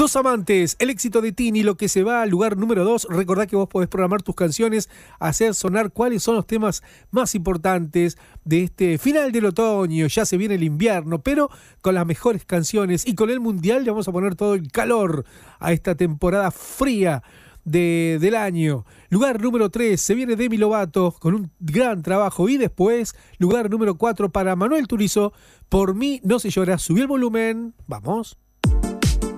Dos amantes, el éxito de Tini, lo que se va al lugar número 2. Recordá que vos podés programar tus canciones, hacer sonar cuáles son los temas más importantes de este final del otoño. Ya se viene el invierno, pero con las mejores canciones y con el mundial le vamos a poner todo el calor a esta temporada fría del año. Lugar número 3, se viene Demi Lovato con un gran trabajo. Y después, lugar número 4 para Manuel Turizo, Por mí no se llora. Subí el volumen, vamos.